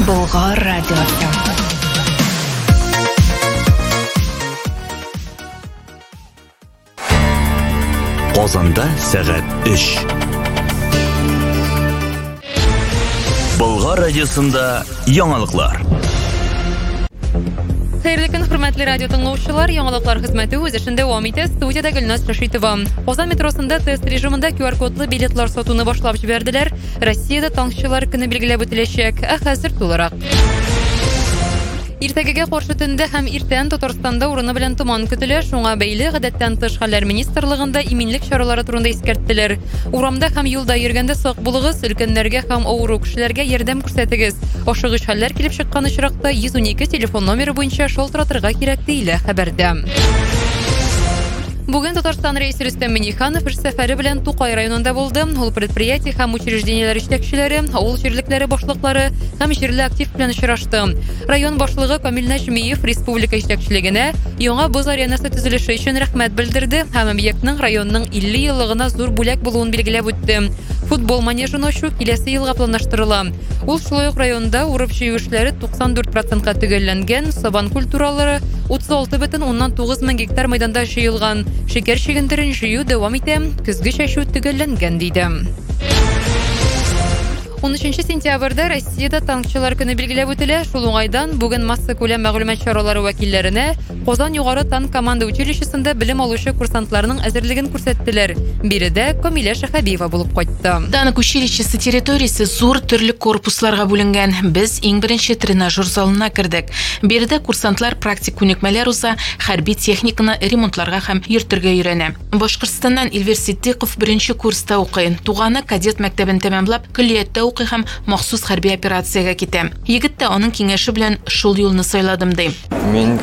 Болгар радиосы. Казанда сәгать 3. Болгар радиосында яңалыклар. Хәерле көн, хөрмәтле радио тыңлаучылар, яңалыклар хезмәте үз эшен дәвам итә. Студиядә Гөлназ Рашитова. Казан метросында тест режимында QR-кодлы билетлар сатуны башлап җибәрделәр. Россиядә танкчылар көне билгеләп үтеләчәк. Хәзер тулырак. Иртәгәгә каршы төндә һәм иртән Татарстанда урыны белән томан көтелә. Шуңа бәйле гадәттән тыш хәлләр министрлыгында иминлек чаралары турында искәрттеләр. Урамда һәм юлда йөргәндә сак булыгыз, өлкәннәргә һәм авыру кешеләргә ярдәм күрсәтегез. Ашыгыч хәлләр килеп чыккан очракта 112 телефон номеры буенча шалтыратырга кирәк диелә хәбәрдә. Бүген Татарстан рәисе Рөстәм Миңнеханов эш сәфәре белән Тукай районында булды. Ул предприятие һәм учреждениеләр җитәкчеләре, авыл җирлекләре башлыклары һәм җирле актив белән очрашты. Район башлыгы Камил Нәҗмиев республика җитәкчелегенә яңа боз аренасы төзелеше өчен рәхмәт белдерде һәм объектның районның 50 еллыгына зур бүләк булуын билгеләп үтте. Футбол манежын ачу киләсе елга планлаштырыла. Ул шулай ук районда урып җыю эшләре 94%-ка төгәлләнгән, сабан культуралары 36,9 мең гектар мәйданда җыелган. Шикәр чигендерен җыю дәвам итә, көзге чәчү төгәлләнгән диде. 13 сентябрьдә Россиядә танкчылар көне билгеләп үтелә. Шул уңайдан бүген масса күләм мәгълүмат чаралары вәкилләренә Казан югары танк команда училищесында белем алучы курсантларның әзерлеген күрсәттеләр. Биредә Камилә Шәһәбиева булып кайтты. Танк училищесы территориясе зур төрле корпусларга бүленгән. Без иң беренче тренажер залына кердек. Биредә курсантлар практик күнекмәләр уза, хәрби техниканы ремонтларга һәм йөртергә өйрәнә. Башкортстаннан Эльвир Сиддыйков беренче курста укый. Туганы кадет мәктәбен тәмамлап, көллияттә укый һәм махсус хәрби операциягә китә. Егет тә аның киңәше белән шул юлны сайладым ди. Мин